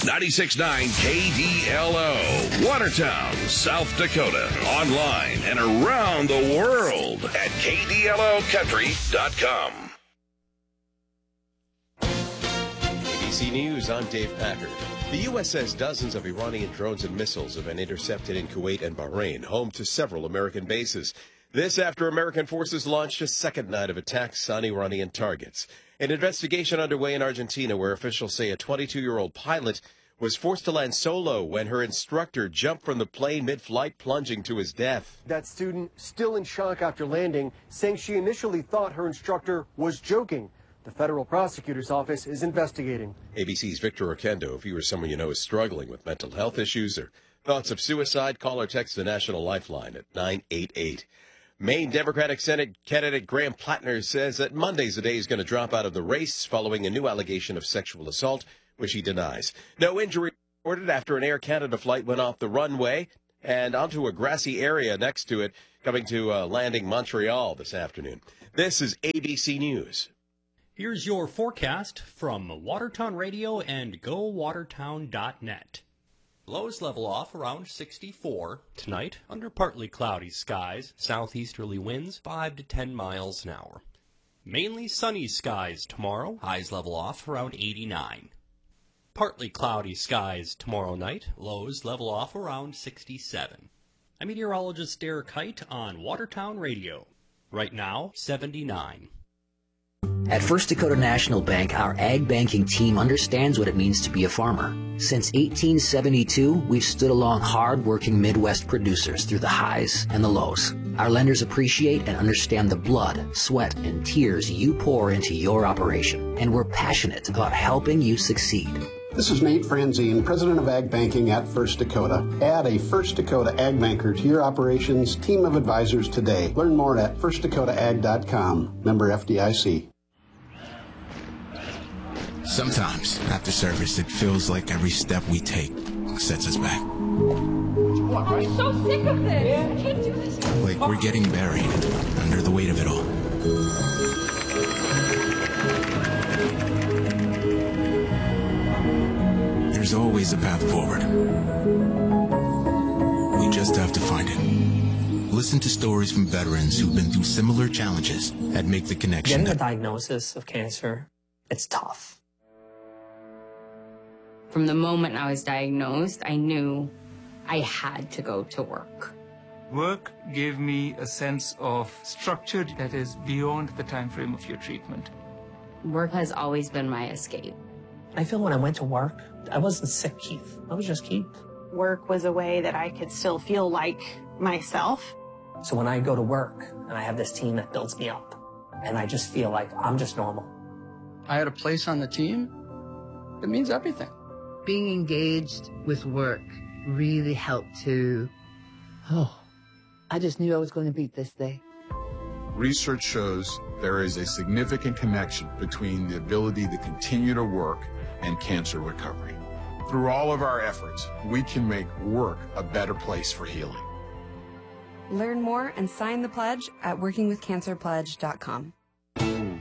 96.9 KDLO, Watertown, South Dakota. Online and around the world at KDLOcountry.com. ABC News, I'm Dave Packard. The U.S. says dozens of Iranian drones and missiles have been intercepted in Kuwait and Bahrain, home to several American bases. This after American forces launched a second night of attacks on Iranian targets. An investigation underway in Argentina where officials say a 22-year-old pilot was forced to land solo when her instructor jumped from the plane mid-flight, plunging to his death. That student still in shock after landing, saying she initially thought her instructor was joking. The federal prosecutor's office is investigating. ABC's Victor Oquendo. If you or someone you know is struggling with mental health issues or thoughts of suicide, call or text the National Lifeline at 988. Maine Democratic Senate candidate Graham Plattner says that Monday's a day he's going to drop out of the race following a new allegation of sexual assault, which he denies. No injury reported after an Air Canada flight went off the runway and onto a grassy area next to it, coming to landing Montreal this afternoon. This is ABC News. Here's your forecast from Watertown Radio and GoWatertown.net. Lows level off around 64. Tonight, under partly cloudy skies, southeasterly winds 5 to 10 miles an hour. Mainly sunny skies tomorrow, highs level off around 89. Partly cloudy skies tomorrow night, lows level off around 67. I'm meteorologist Derek Height on Watertown Radio. Right now, 79. At First Dakota National Bank, our ag banking team understands what it means to be a farmer. Since 1872, we've stood along hard-working Midwest producers through the highs and the lows. Our lenders appreciate and understand the blood, sweat, and tears you pour into your operation, and we're passionate about helping you succeed. This is Nate Franzine, President of Ag Banking at First Dakota. Add a First Dakota Ag Banker to your operations team of advisors today. Learn more at firstdakotaag.com. Member FDIC. Sometimes, after service, it feels like every step we take sets us back. I'm so sick of this. I can't do this. Like we're getting buried under the weight of it all. There's always a path forward. We just have to find it. Listen to stories from veterans who've been through similar challenges and make the connection. Getting a diagnosis of cancer, it's tough. From the moment I was diagnosed, I knew I had to go to work. Work gave me a sense of structure that is beyond the time frame of your treatment. Work has always been my escape. I feel when I went to work, I wasn't sick, Keith. I was just Keith. Work was a way that I could still feel like myself. So when I go to work and I have this team that builds me up, and I just feel like I'm just normal. I had a place on the team. It means everything. Being engaged with work really helped to, I just knew I was going to beat this day. Research shows there is a significant connection between the ability to continue to work and cancer recovery. Through all of our efforts, we can make work a better place for healing. Learn more and sign the pledge at workingwithcancerpledge.com.